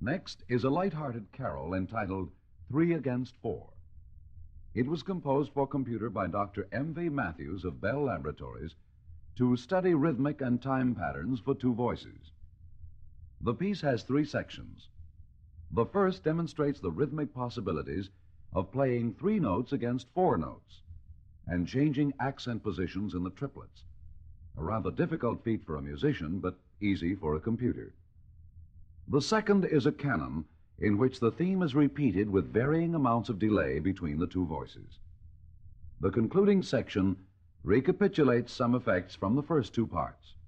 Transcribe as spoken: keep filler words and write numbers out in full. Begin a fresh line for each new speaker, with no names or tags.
Next is a light-hearted carol entitled Three Against Four. It was composed for computer by Doctor M V Matthews of Bell Laboratories to study rhythmic and time patterns for two voices. The piece has three sections. The first demonstrates the rhythmic possibilities of playing three notes against four notes and changing accent positions in the triplets. A rather difficult feat for a musician, but easy for a computer. The second is a canon in which the theme is repeated with varying amounts of delay between the two voices. The concluding section recapitulates some effects from the first two parts.